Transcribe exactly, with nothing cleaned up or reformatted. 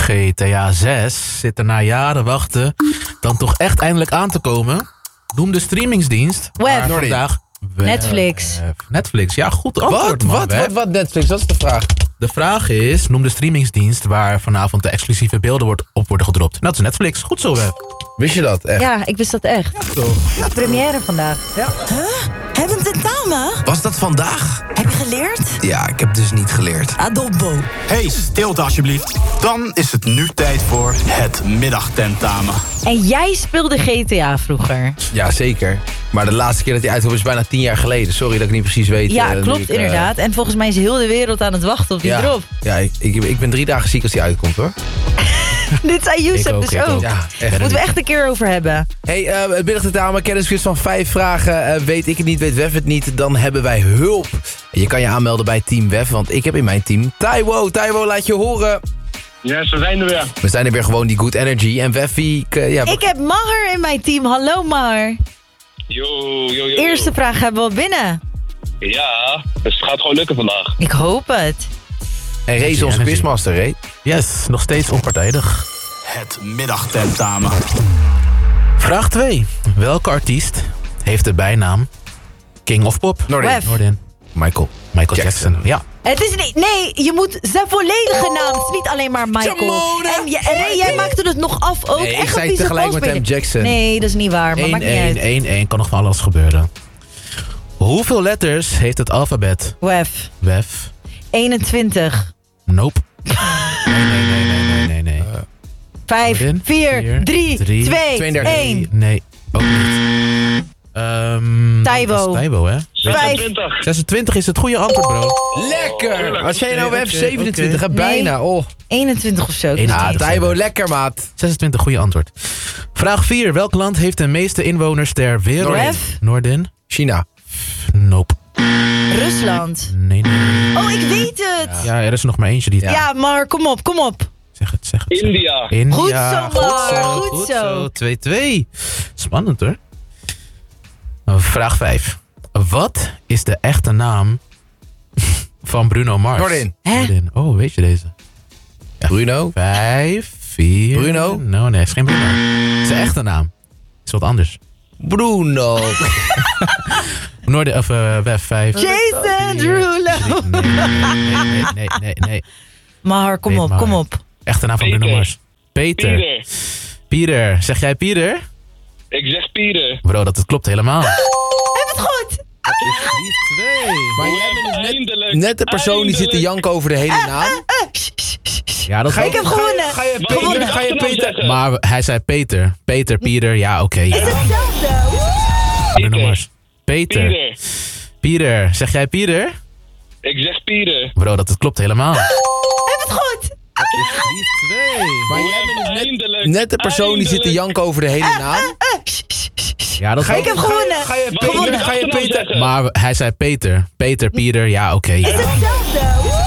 G T A zes zit er na jaren wachten dan toch echt eindelijk aan te komen. Noem de streamingsdienst. Web. Vandaag Web. Netflix. Netflix, ja, goed antwoord, Wat? man. Wat? Web. Wat? Wat? Netflix? Dat is de vraag. De vraag is, noem de streamingsdienst waar vanavond de exclusieve beelden wordt, op worden gedropt. En dat is Netflix. Goed zo, Web. Wist je dat? Echt? Ja, ik wist dat echt. Toch? Première vandaag. Hebben we een tentamen? Was dat vandaag? Heb je geleerd? Ja, ik heb dus niet geleerd. Adobbo. Hey, stilte alsjeblieft. Dan is het nu tijd voor het middagtentamen. En jij speelde G T A vroeger. Ja, zeker. Maar de laatste keer dat hij uitkwam is bijna tien jaar geleden. Sorry dat ik niet precies weet. Ja, uh, klopt ik, uh, inderdaad. En volgens mij is heel de wereld aan het wachten op die ja, drop. Ja, ik, ik, ik ben drie dagen ziek als die uitkomt, hoor. Dit zei Youssef Ik ook, dus ik ook. ook. Ja, echt. Moeten we echt een keer over hebben. Hey, uh, het middagtentamen, kennisquiz van vijf vragen. Uh, weet ik het niet, weet Wef het niet, dan hebben wij hulp. Je kan je aanmelden bij Team Wef, want ik heb in mijn team Taiwo. Taiwo, laat je horen. Yes, we zijn er weer. We zijn er weer gewoon die good energy. En Weffie, uh, ja, Ik heb Maher in mijn team. Hallo Maher. Yo, yo, yo. Eerste vraag hebben we binnen. Ja, dus het gaat gewoon lukken vandaag. Ik hoop het. en Ray is onze energy. quizmaster, Ray. Yes, nog steeds onpartijdig. Het middagtentamen. Vraag twee. Welke artiest heeft de bijnaam King of Pop? Noordin. Wef. Noordin. Michael. Michael Jackson. Jackson. Ja. Het is niet... Nee, je moet zijn volledige naam. Het is niet alleen maar Michael. Jamona. En ja, Ray, jij maakte het nog af ook. Nee, ik Echt zei een vieze tegelijk met hem valspeler. Jackson. Nee, dat is niet waar. Maar maakt niet uit. één één Kan nog van alles gebeuren. Hoeveel letters heeft het alfabet? Wef. Wef. eenentwintig. Nope. Nee, nee, nee, nee, nee, nee. nee. vijf, Noordin. vier, Vier, drie, drie, twee, tweeëndertig. één. Nee, ook niet. Ehm Taiwo. dat is Taiwo, hè? zesentwintig. zesentwintig is het goede antwoord, bro. Lekker! Als jij nou Oké, Wef oké, zevenentwintig hebt, oké. bijna. Oh. eenentwintig of zo. Eén- Ja, Ah, Taiwo, lekker, maat. zesentwintig, goede antwoord. Vraag vier. Welk land heeft de meeste inwoners ter wereld? Noordin. Noordin? China. Nope. Rusland. Nee, nee, nee. Oh, ik weet het. Ja, er is er nog maar eentje die het... Ja, maar kom op, kom op. Zeg het, zeg het. zeg het. India. India. Goed zo, Mar. Goed Goed zo. zo. twee twee. Spannend, hoor. Vraag vijf. Wat is de echte naam van Bruno Mars? Noordin. Hè? Noordin. Oh, weet je deze? Bruno. Vijf, vier... Bruno? No, nee, is geen Bruno. Zijn echte naam is wat anders. Bruno. Noorden, of uh, Wef, vijf... Jason Derulo. Nee, nee, nee, nee, nee, nee. Maar kom Nee, op, maar- kom op. Echte naam van Bruno Pieter. Mars. Peter. Pieter. Pieter. Zeg jij Pieter? Ik zeg Pieter. Bro, dat het klopt helemaal. Heb het goed. drie twee. Maar jij bent dus net, Eindelijk. net de persoon die zit te Eindelijk. janken over de hele naam. Eh, shh, shh, shh, shh. Ja, dat Ga je, Ik heb ga je- gewonnen. Ga je Wat wil je Peter, ga je achternaam Peter... zeggen? Maar hij zei Peter. Peter, Pieter, ja, oké. Is ja. hetzelfde. Bruno Mars. Peter. Pieter. Pieter. Zeg jij Pieter? Ik zeg Pieter. Bro, dat het klopt helemaal. Heb het goed. drie twee. Maar jij bent dus net, Eindelijk. net de persoon die zit te Eindelijk. janken over de hele naam. Eh, shh, shh, shh, shh. Ja, dat Ga je, Ik heb ga je- gewonnen. Ga je Wat wil je Peter, ga je achternaam Peter... zeggen? Maar hij zei Peter. Peter, Pieter, ja, oké. Is ja. hetzelfde.